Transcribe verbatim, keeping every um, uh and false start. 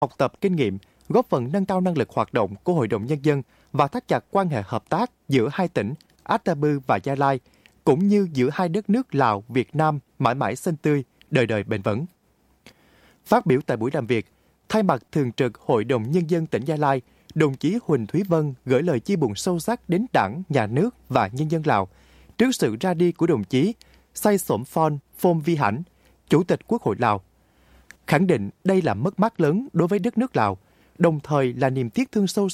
học tập kinh nghiệm, góp phần nâng cao năng lực hoạt động của Hội đồng Nhân dân và thắt chặt quan hệ hợp tác giữa hai tỉnh Atta Bư và Gia Lai, cũng như giữa hai đất nước Lào, Việt Nam mãi mãi xanh tươi, đời đời bền vững. Phát biểu tại buổi làm việc, thay mặt Thường trực Hội đồng Nhân dân tỉnh Gia Lai, đồng chí Huỳnh Thúy Vân gửi lời chia buồn sâu sắc đến Đảng, Nhà nước và nhân dân Lào trước sự ra đi của đồng chí Say Sổm Phon Phom Vi Hảnh, Chủ tịch Quốc hội Lào. Khẳng định đây là mất mát lớn đối với đất nước Lào, đồng thời là niềm tiếc thương sâu